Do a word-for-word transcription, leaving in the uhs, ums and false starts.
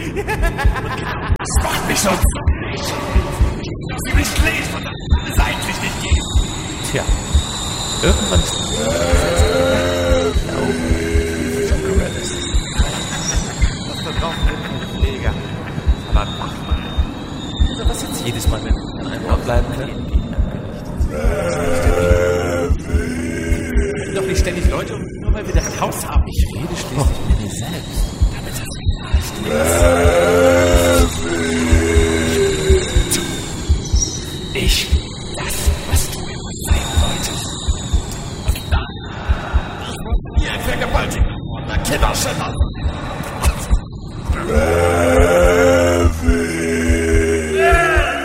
Das macht mich so zornig. Sie mich lesen und das eigentlich nicht geht. Tja, irgendwann ist es das verbraucht den Pfleger. Aber mach mal. Oder was jetzt jedes Mal, wenn wir an einem Ort bleiben können? Doch nicht ständig Leute, nur weil wir das Haus haben. Ich rede schließlich mit mir selbst. Damit das nicht Ich das, was du immer sein wolltest. Und dann, ich muss mir ein Vergewaltiger von der Kinderschänder